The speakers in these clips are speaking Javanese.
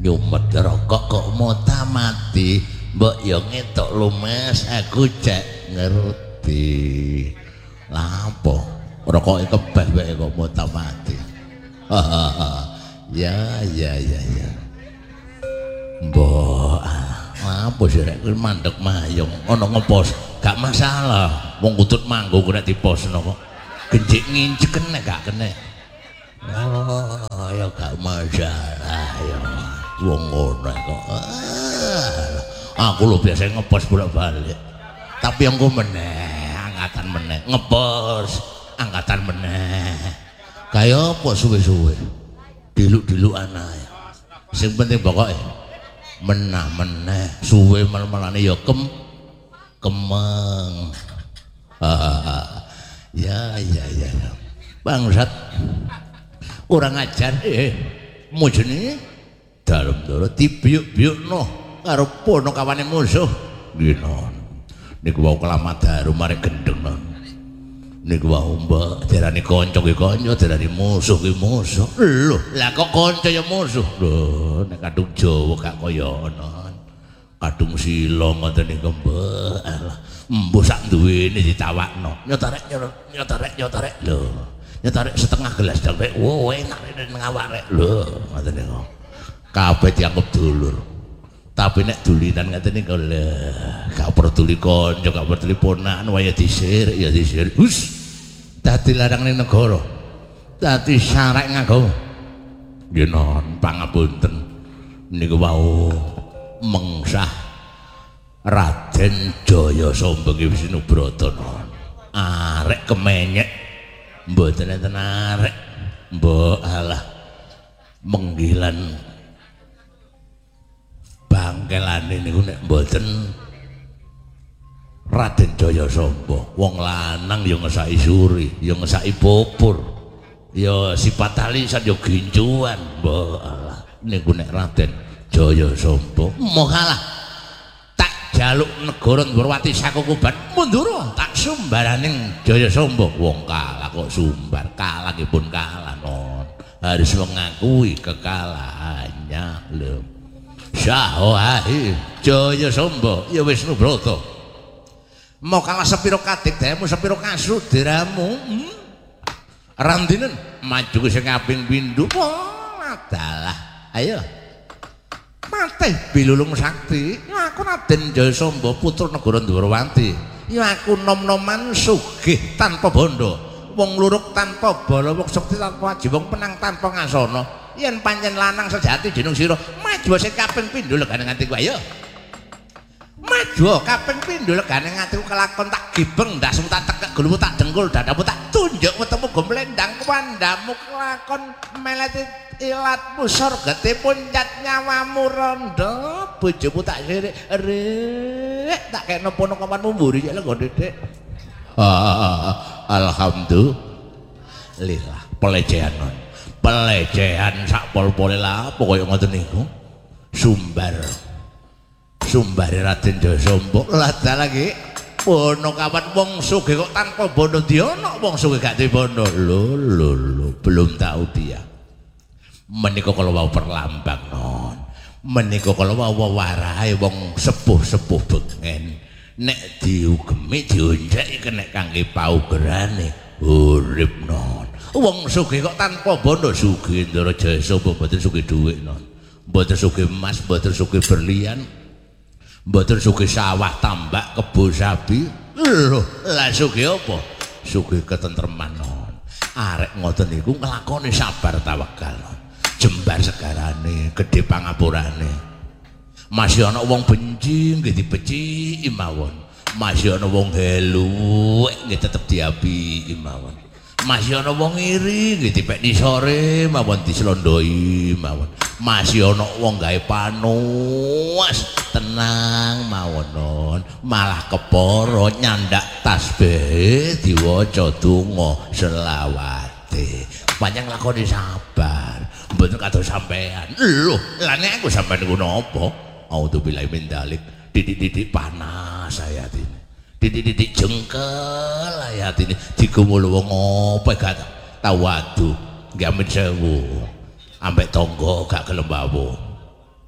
nyumet rokok kok mati mbok yo ngetok lumes aku cek ngerti lapo rokoke kebas wae kok mati ya mbok apa sih rek mandek mayung ana ngepos gak masalah wong kutut manggung nek diposno kok genjik ngincek nek gak kena ya gak masalah ya wong ngono kok aku lho biasa ngepos bolak-balik tapi engko meneh angkatan meneh ngepos angkatan meneh kaya apa suwe-suwe diluk-dilukan ae sing penting pokoke menah meneh suwe melane ya kemeng ya bangsat kurang ajar mujune dalem doro dibiuk-biukno karo ponokawane musuh dino niku wau kelamat daru mari gendeng niku wau mbok diarani kanca ki kanca diarani musuh ki musuh lho lah kok kanca ya musuh lho nek kadung Jawa gak kaya ana kadung sila ngoten niku mbok mbuh sak duwene ditawakno nyotarek lho nyotarek setengah gelas sampe wo enak ning awak rek lho ngoten niku kabeh dianggep dulur tapi nek dulinan ngeten niku lho gak peduli kanca gak peduli ponakan wae disirik ya disirik hus dadi larang ning negara dadi syarek nganggo nggih non pangapunten niku wau mengsah Raden Jayasamba Wisnubrata non arek kemenyek mboten enten arek mbok alah menggilan bangkelane niku nek mboten Raden Jayasamba wong lanang ya ngesaki suri ya ngesaki pupur ya sifat alisan ya gincuan mbok alah niku nek Raden Jayasamba moh kalah tak jaluk negara Ndrawati sakukuban mundur tak sumbaraning Jayasamba wong kalah kok sumbar kalah pun kalah non harus mengakui kekalahannya lho Sahoahi Jayasamba ya Wisnubrata mau kalah sepiro kadik demu sepiro kasudiramu randinen maju sing kaping pindho adalah ayo mate bilulung sakti ya aku Raden Jayasamba putra negara Ndrawati ya aku nom-noman sugih tanpa bondo wong luruk tanpa bala wong sekti tanpa aji wong penang tanpa ngasana yen pancen lanang sejati jeneng sira maju sing kaping pindho legane ngatiku ayo maju kaping pindho legane ngatiku kelakon tak gibeng ndasmu tak tekek gulumu tak dengkul dadamu tak tunjuk wetemu gomlendang kuwandamu kelakon meleti ilatmu sorgete puncak nyawamu rondo bojomu tak sirik rek tak kena ponokawanmu mburi ya lho Dik alhamdulillah pelecehan sak pol-pole lah pokoknya ngoten niku sumbare Raden Jayasamba lada lagi ponokawan wong sugih kok tanpa bondo diono wong sugih gak duwe bondo lho belum tahu dia menika kalau wau perlambang non menika kalau wau warahe wong sepuh-sepuh bengen nek diugemi dionjeki nek kangge paugerane urip non wong sugih kok tanpa bondo sugih Ndara Jayasamba mboten sugih dhuwit non mboten sugih emas mboten sugih berlian mboten sugih sawah tambak kebo sapi lho lah sugih apa sugih ketentreman non arek ngoten niku nglakoni sabar tawakal non jembar segarane gedhe pangapurane masih ana wong benci nggih dibeciki mawon masih ana wong heluwek nggih tetep diapiki mawon masih ana wong iri nggih dipekni sore mawon dislondoi mawon masih ana wong gawe panuas tenang mawon non malah kepara nyandak tasbih diwaca donga selawate panjang lakoni sabar mboten kados sampean lho lah nek aku sampean niku napa auzubillahi min dzalik didik-didik panas ayatine didik-didik jengkel ayatine digumul wong apa gak tau adu nggih amit sewu ambek tangga gak gelem bawu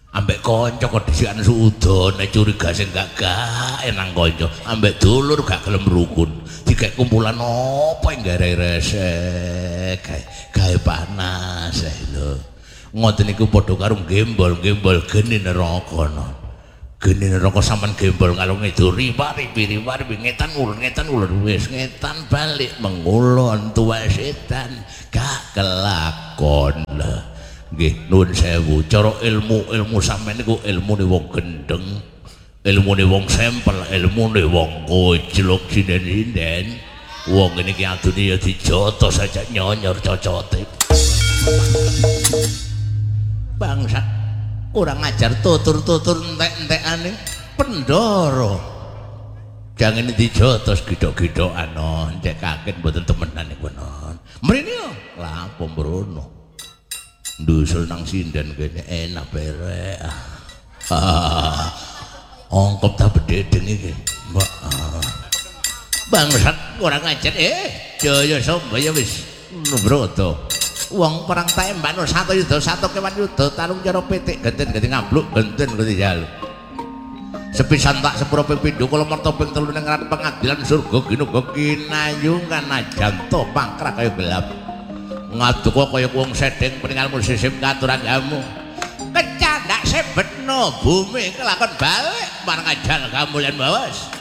ambek kanca kok disikan sudone curiga sing gak nang kanca ambek dulur gak gelem rukun dikek kumpulan apa yang garai resek gawe panas lho ngoten niku padha karo gembol-gembol geni neraka geni neraka sampean gembol karo ngidul ripa-ripi ngetan ulur wis ngetan balik mengulon tuwa setan gak kelakon lho. Nggih nuwun sewu cara ilmu sampeyan niku ilmune wong gendeng ilmune wong sampel ilmune wong koclok sinden-sinden wong ngene iki adune ya dijotos aja nyonyor cocote bangsat kurang ajar tutur-tutur entek-entekane pendoro jangan dijotos gidok-gidokan cek kaget mboten temenan niku non mrene yo lah apa mbrono dusul nang sinden kene enak berek ongkop ta bededeng iki mbak bangsat kurang ajar jaya sombo ya wis broto wong perang tembak no satu yuda satu kewan yuda tarung cara petik genten ngabluk genten jalu sepisan tak sepuro pindho kala merta ping 3 ning ngarep pengadilan surga ginuga kinayung kanajan to pangkrak kaya gelap ngaduk kok kaya wong sedeng peninggalmu sisim katuran kamu kecandak sebetno bumi kelakon balik marang ajal kamu lan bawas